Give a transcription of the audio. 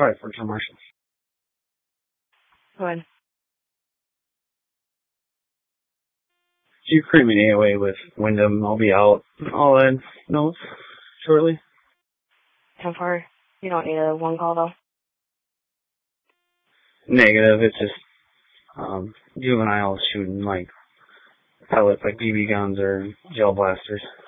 Sorry for commercials. Go ahead. You create an AOA with Wyndham. I'll be out. I'll add notes shortly. 10-4. You don't need a one call, though? Negative. It's just juveniles shooting, like, pellets, like BB guns or gel blasters.